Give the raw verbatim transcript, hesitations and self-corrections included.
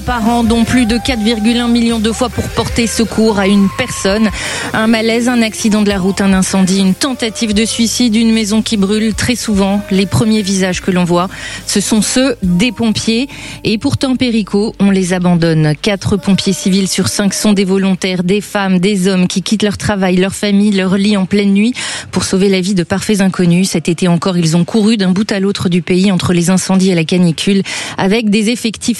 Par an, dont plus de quatre virgule un millions de fois pour porter secours à une personne. Un malaise, un accident de la route, un incendie, une tentative de suicide, une maison qui brûle. Très souvent, les premiers visages que l'on voit, ce sont ceux des pompiers. Et pourtant, Péricot, on les abandonne. Quatre pompiers civils sur cinq sont des volontaires, des femmes, des hommes qui quittent leur travail, leur famille, leur lit en pleine nuit pour sauver la vie de parfaits inconnus. Cet été encore, ils ont couru d'un bout à l'autre du pays entre les incendies et la canicule avec des effectifs